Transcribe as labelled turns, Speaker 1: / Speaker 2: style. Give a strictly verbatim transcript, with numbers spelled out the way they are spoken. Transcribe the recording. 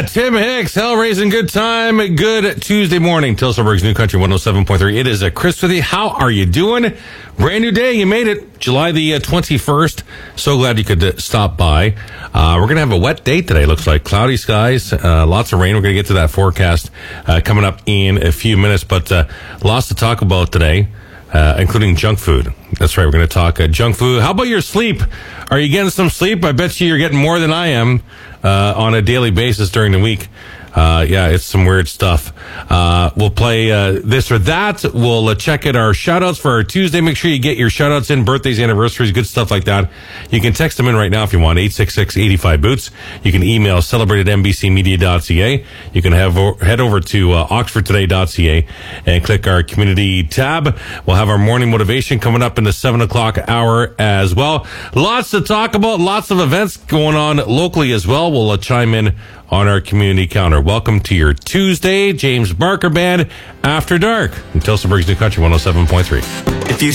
Speaker 1: Yeah, Tim Hicks, hell raising good time. Good Tuesday morning. Tilsonburg's New Country one oh seven point three. It is a Chris with you. How are you doing? Brand new day. You made it. July the uh, twenty-first. So glad you could uh, stop by. Uh, we're going to have a wet day today. Looks like cloudy skies, uh, lots of rain. We're going to get to that forecast uh, coming up in a few minutes, but uh, lots to talk about today. Uh, including junk food. That's right, we're going to talk uh, junk food. How about your sleep? Are you getting some sleep? I bet you you're getting more than I am uh, on a daily basis during the week. Uh, yeah, it's some weird stuff. Uh, we'll play uh, this or that. We'll uh, check out our shout-outs for our Tuesday. Make sure you get your shout-outs in, birthdays, anniversaries, good stuff like that. You can text them in right now if you want, eight six six, eight five, boots. You can email celebrate at n b c media dot c a. You can have head over to uh, oxford today dot c a and click our community tab. We'll have our morning motivation coming up in the seven o'clock hour as well. Lots to talk about, lots of events going on locally as well. We'll uh, chime in on our community counter. Welcome to your Tuesday, James Barker Band, After Dark. In Tilsonburg's New Country one oh seven point three.
Speaker 2: If you